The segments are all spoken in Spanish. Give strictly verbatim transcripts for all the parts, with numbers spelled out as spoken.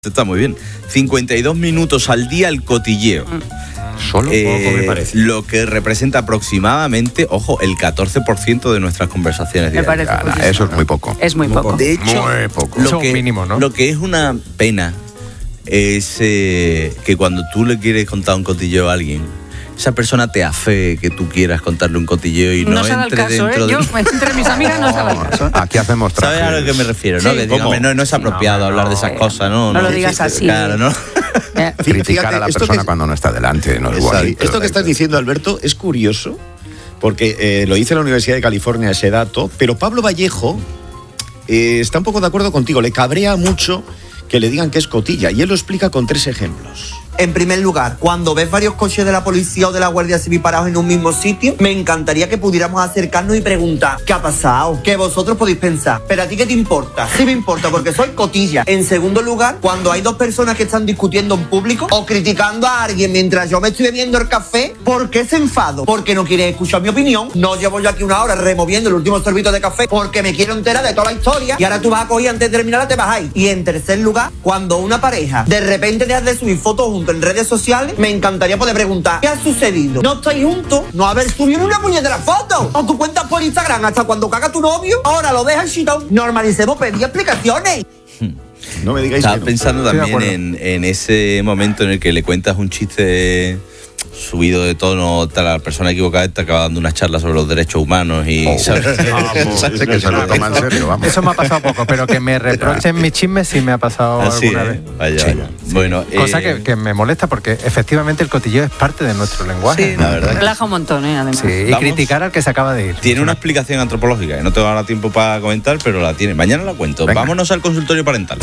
Está muy bien. cincuenta y dos minutos al día el cotilleo. Solo eh, poco me parece. Lo que representa aproximadamente, ojo, el catorce por ciento de nuestras conversaciones Me diarias. parece Ala, eso es muy poco. Es muy poco. De hecho, Muy poco. lo Eso es que, un mínimo, ¿no? lo que es una pena es eh, que cuando tú le quieres contar un cotilleo a alguien, esa persona te afee que tú quieras contarle un cotilleo y no, No se da el entre caso, dentro ¿eh? de... Yo, entre mis amigas no se da el caso. Aquí hacemos trajes. ¿Sabes a lo que me refiero? ¿no? Sí. Que digo, ¿Cómo? hombre, no, no es apropiado No, no, hablar de esas no. cosas, ¿no? No lo digas así. Claro, ¿no? Eh, Criticar Fíjate, a la esto persona que- cuando no está delante, no es Exacto. bonito. Esto que estás diciendo, Alberto, es curioso, porque eh, lo dice la Universidad de California ese dato, pero Pablo Vallejo eh, está un poco de acuerdo contigo, le cabrea mucho que le digan que es cotilla, y él lo explica con tres ejemplos. En primer lugar, cuando ves varios coches de la policía o de la Guardia Civil parados en un mismo sitio, me encantaría que pudiéramos acercarnos y preguntar ¿qué ha pasado? Que vosotros podéis pensar, ¿pero a ti qué te importa? Sí me importa porque soy cotilla. En segundo lugar, cuando hay dos personas que están discutiendo en público o criticando a alguien mientras yo me estoy bebiendo el café, ¿por qué se enfado? Porque no quieres escuchar mi opinión. No llevo yo aquí una hora removiendo el último sorbito de café porque me quiero enterar de toda la historia y ahora tú vas a coger antes de terminarla te bajáis. Y en tercer lugar, cuando una pareja de repente deja de subir fotos juntos en redes sociales, me encantaría poder preguntar ¿qué ha sucedido? ¿No estáis juntos? ¿No haber subido una puñetera foto? ¿O tú cuentas por Instagram hasta cuando caga tu novio? Ahora lo dejas chitón. Normalicemos pedir explicaciones. No me digáis Estaba que no. pensando Estoy de también acuerdo. en, en ese momento en el que le cuentas un chiste subido de tono, tal, la persona equivocada te acaba dando una charla sobre los derechos humanos y Oh. ¿sabes? Vamos, que se lo toma en serio, vamos. Eso me ha pasado poco, pero que me reprochen mis chismes sí me ha pasado Así, alguna ¿eh? vez. Vaya, Sí. vaya. Bueno, Cosa eh, que, que me molesta porque efectivamente el cotilleo es parte de nuestro lenguaje. sí, la verdad. que Relaja un montón, ¿eh? Además. Sí, y Vamos. criticar al que se acaba de ir. Tiene una explicación antropológica, que no tengo ahora tiempo para comentar, pero la tiene. Mañana la cuento. Venga. Vámonos al consultorio parental.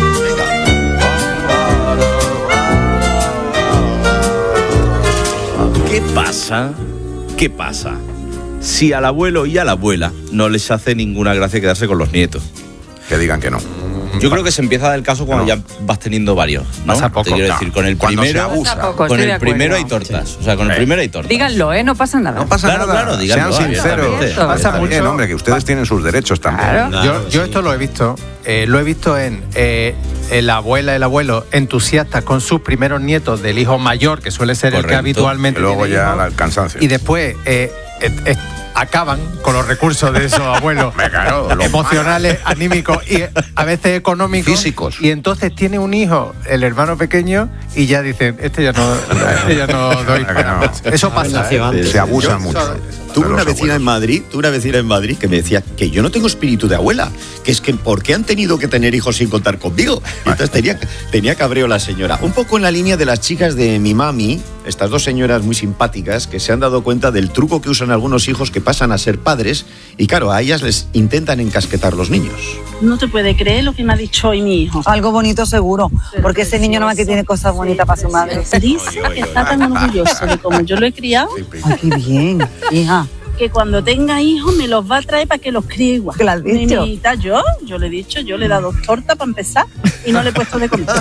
¿Qué pasa? ¿Qué pasa? Si al abuelo y a la abuela no les hace ninguna gracia quedarse con los nietos. Que digan que no. Yo creo que se empieza a dar el caso cuando No. ya vas teniendo varios, ¿no? Pasa poco. Te quiero No. decir, con el Cuando se primero, abusa. Pasa poco, con estoy de el acuerdo. primero hay tortas. O sea, con el Sí. primero hay tortas. Díganlo, ¿eh? No pasa nada. No pasa Claro, nada. claro, díganlo, Sean sinceros. abiertamente. Pasa Está mucho. bien, hombre, que ustedes tienen sus derechos también. Claro. Yo, yo esto lo he visto, eh, lo he visto en eh, la abuela y el abuelo entusiastas con sus primeros nietos del hijo mayor, que suele ser el que Correcto. habitualmente Y luego tiene ya hijos, el cansancio. y después eh, eh, eh, acaban con los recursos de esos abuelos Me claro, lo emocionales, anímicos y a veces económicos. Físicos. Y entonces tiene un hijo, el hermano pequeño, y ya dicen, este ya no, este ya no doy Que para no. más. Eso pasa. ¿eh? Se abusan Yo- mucho. Tuve de una los vecina en abuelos. Madrid, tuve una vecina en Madrid que me decía que yo no tengo espíritu de abuela, que es que ¿por qué han tenido que tener hijos sin contar conmigo? Y entonces tenía, tenía cabreo la señora. Un poco en la línea de las chicas de mi mami, estas dos señoras muy simpáticas que se han dado cuenta del truco que usan algunos hijos que pasan a ser padres y claro, a ellas les intentan encasquetar los niños. No te puede creer lo que me ha dicho hoy mi hijo. Algo bonito seguro, Pero porque ese niño nomás que tiene cosas bonitas para su madre. Dice que está tan orgulloso de cómo yo lo he criado, Ay, qué bien, hija. que cuando tenga hijos me los va a traer para que los críe igual. ¿Qué le has dicho? Nenita, yo, yo le he dicho, yo le he dado torta para empezar y no le he puesto de comer.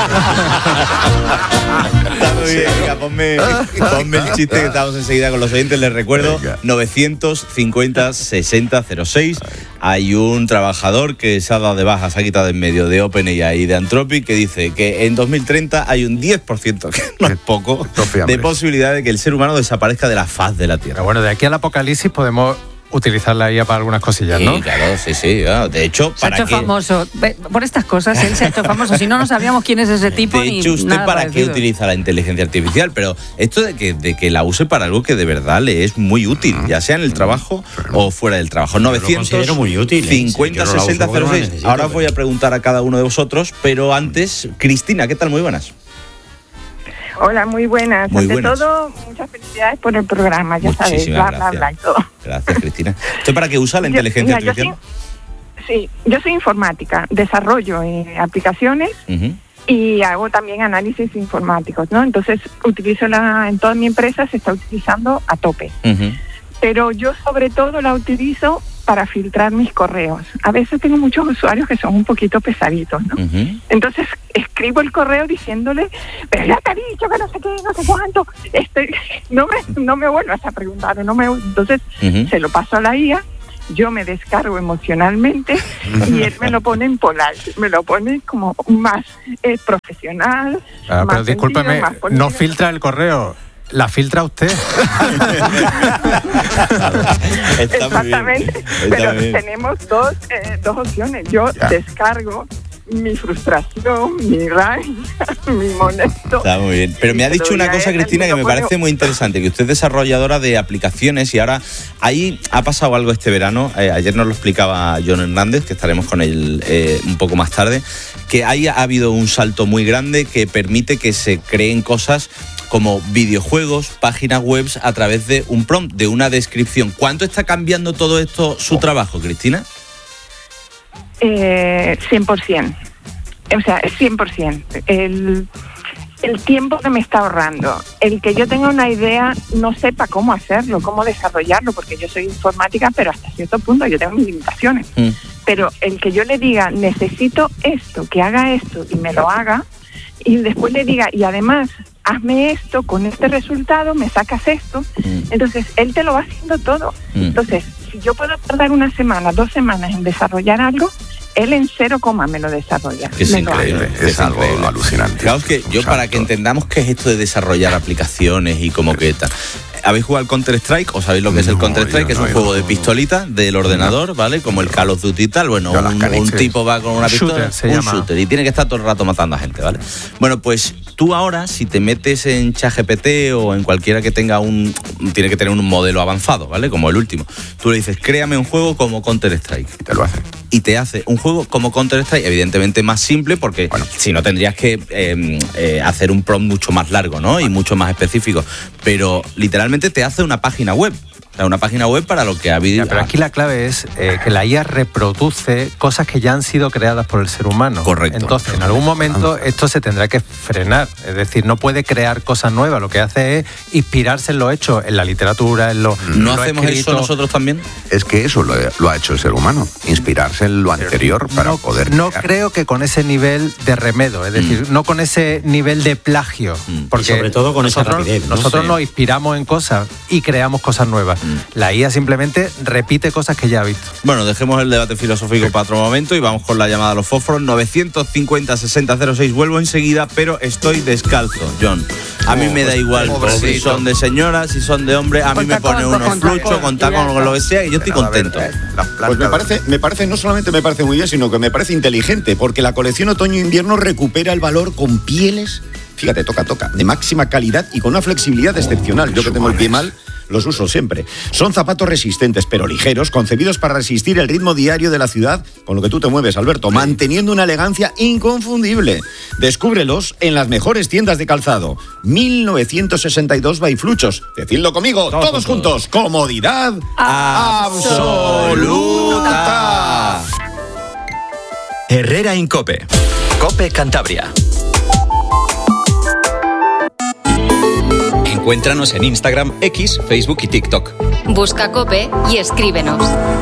Está muy bien, venga, ponme, ponme el chiste que estamos enseguida con los oyentes. Les recuerdo, Venga. novecientos cincuenta sesenta cero seis. Hay un trabajador que se ha dado de baja, se ha quitado en medio de OpenAI y de Anthropic, que dice que en dos mil treinta hay un diez por ciento, que no es poco, Estos fiambres. de posibilidad de que el ser humano desaparezca de la faz de la Tierra. Pero bueno, de aquí al apocalipsis podemos utilizar la I A para algunas cosillas, ¿no? Sí, claro, sí, sí. claro. De hecho, Se ha para hecho qué, famoso. Ve, por estas cosas, él se ha hecho famoso. Si no, no sabíamos quién es ese tipo de ni hecho, ¿usted nada para qué parecido. utiliza la inteligencia artificial? Pero esto de que, de que la use para algo que de verdad le es muy útil, ya sea en el trabajo o fuera del trabajo. novecientos considero muy útil, ¿eh? cincuenta Sí, yo no la uso sesenta porque cero no la seis. necesito, Ahora os pero- voy a preguntar a cada uno de vosotros, pero antes, Cristina, ¿qué tal? Muy buenas. Hola, muy buenas. Muy Ante buenas. todo, muchas felicidades por el programa, ya sabéis, Muchísimas bla, bla, gracias. bla y todo. Gracias, Cristina. ¿Usted para qué usa la Yo- inteligencia mira, yo artificial? soy- sí, yo soy informática, desarrollo eh, aplicaciones Ujú. y hago también análisis informáticos, ¿no? Entonces, utilizo la, en toda mi empresa se está utilizando a tope. Ujú. Pero yo sobre todo la utilizo para filtrar mis correos. A veces tengo muchos usuarios que son un poquito pesaditos, ¿no? Ujú. Entonces escribo el correo diciéndole, pero ya te he dicho que no sé qué, no sé cuánto, este, no me, no me vuelvas a preguntar, no me, entonces Ujú. se lo paso a la I A yo me descargo emocionalmente y él me lo pone en polite, me lo pone como más eh, profesional. Ah, más pero discúlpeme, sentido, más bonito. no filtra el correo, la filtra usted. Está muy bien. Exactamente, Está pero muy bien. tenemos dos, eh, dos opciones. Yo Ya. descargo mi frustración, mi rabia, mi molesto. Está muy bien. Pero me ha Y se lo dicho una doy a cosa, él, Cristina, él que me me lo pone- parece muy interesante, que usted es desarrolladora de aplicaciones y ahora ahí ha pasado algo este verano. Eh, ayer nos lo explicaba John Hernández, que estaremos con él eh, un poco más tarde, que ahí ha habido un salto muy grande que permite que se creen cosas como videojuegos, páginas web a través de un prompt, de una descripción. ¿Cuánto está cambiando todo esto su trabajo, Cristina? Eh, cien por ciento. O sea, cien por ciento. El, el tiempo que me está ahorrando, el que yo tenga una idea, no sepa cómo hacerlo, cómo desarrollarlo, porque yo soy informática, pero hasta cierto punto yo tengo mis limitaciones. Mm. Pero el que yo le diga, necesito esto, que haga esto, y me lo haga, y después le diga, y además, hazme esto, con este resultado, me sacas esto, Mm. entonces él te lo va haciendo todo. Mm. Entonces, si yo puedo tardar una semana, dos semanas en desarrollar algo, él en cero coma me lo desarrolla. Que es Me lo hace. increíble. Es algo increíble. alucinante. Claro, es que yo, Un para que salto. entendamos qué es esto de desarrollar aplicaciones y como que tal. ¿Habéis jugado al Counter-Strike? ¿O sabéis lo que es el No, Counter-Strike? yo Que es no un he juego jugado. de pistolita del ordenador, ¿vale? Como el Call of Duty y tal. Bueno, Yo a las un, caniches. un tipo va con una pistola. Shooter se un llama. shooter. Y tiene que estar todo el rato matando a gente, ¿vale? Bueno, pues tú ahora, si te metes en ChatGPT o en cualquiera que tenga un... Tiene que tener un modelo avanzado, ¿vale? Como el último. Tú le dices, créame un juego como Counter-Strike. Y te lo hace. Y te hace un juego como Counter-Strike, evidentemente más simple, porque Bueno. si no tendrías que eh, eh, hacer un prompt mucho más largo, ¿no? Y mucho más específico. Pero literalmente te hace una página web. O sea, una página web para lo que ha habido. Ya, pero aquí la clave es eh, que la I A reproduce cosas que ya han sido creadas por el ser humano. Correcto. Entonces, en algún momento esto se tendrá que frenar. Es decir, no puede crear cosas nuevas. Lo que hace es inspirarse en lo hecho, en la literatura, en lo. ¿No lo hacemos escrito. eso nosotros también? Es que eso lo, lo ha hecho el ser humano, inspirarse en lo anterior para no, poder no crear. creo que con ese nivel de remedo, es decir, no con ese nivel de plagio. Mm. Porque Y sobre todo con esa nosotros, rapidez, ¿no? Nosotros Sí. nos inspiramos en cosas y creamos cosas nuevas. La I A simplemente repite cosas que ya ha visto. Bueno, dejemos el debate filosófico para otro momento y vamos con la llamada a los fósforos. novecientos cincuenta sesenta cero seis. Vuelvo enseguida, pero estoy descalzo, John. A mí me da igual si pobrecito. son de señoras, si son de hombres. A mí Con me tacón, pone con unos tacón, fluchos, con y ya tacón, con está. lo que sea, y yo estoy Pero, a ver, contento. eh, las Pues plantas- me parece, me parece, no solamente me parece muy bien, sino que me parece inteligente, porque la colección otoño-invierno recupera el valor con pieles, fíjate, toca, toca, de máxima calidad y con una flexibilidad excepcional. Yo que tengo el pie mal, los uso siempre. Son zapatos resistentes, pero ligeros, concebidos para resistir el ritmo diario de la ciudad con lo que tú te mueves, Alberto, manteniendo una elegancia inconfundible. Descúbrelos en las mejores tiendas de calzado. mil novecientos sesenta y dos by Fluchos. Decidlo conmigo, todos, juntos. Comodidad absoluta. Herrera Incope. Cope Cantabria. Encuéntranos en Instagram, X, Facebook y TikTok. Busca Cope y escríbenos.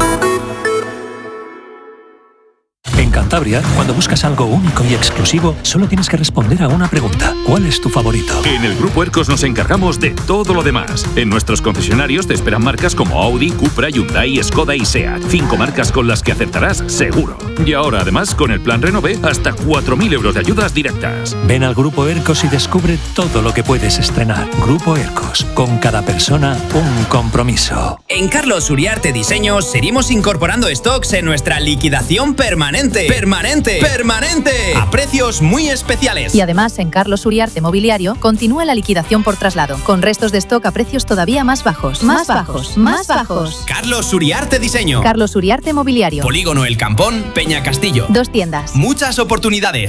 En Cantabria, cuando buscas algo único y exclusivo, solo tienes que responder a una pregunta. ¿Cuál es tu favorito? En el Grupo Ercos nos encargamos de todo lo demás. En nuestros concesionarios te esperan marcas como Audi, Cupra, Hyundai, Skoda y SEAT. Cinco marcas con las que acertarás seguro. Y ahora, además, con el plan Renove, hasta cuatro mil euros de ayudas directas. Ven al Grupo Ercos y descubre todo lo que puedes estrenar. Grupo Ercos, con cada persona un compromiso. En Carlos Uriarte Diseño seguimos incorporando stocks en nuestra liquidación permanente. ¡Permanente! ¡Permanente! A precios muy especiales. Y además, en Carlos Uriarte Mobiliario continúa la liquidación por traslado, con restos de stock a precios todavía más bajos. Más bajos, más bajos. Carlos Uriarte Diseño. Carlos Uriarte Mobiliario. Polígono El Campón, Peña Castillo. Dos tiendas. Muchas oportunidades.